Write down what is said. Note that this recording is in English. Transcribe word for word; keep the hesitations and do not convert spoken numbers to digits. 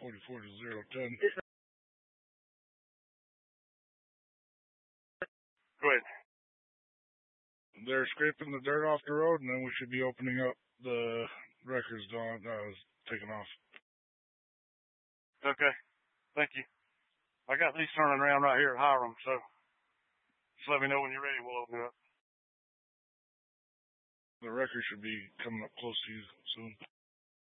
forty-four to zero ten. Go ahead. They're scraping the dirt off the road, and then we should be opening up the records Dawn uh, taken off. Okay. Thank you. I got these turning around right here at Hiram, so just let me know when you're ready. We'll open it up. The record should be coming up close to you soon.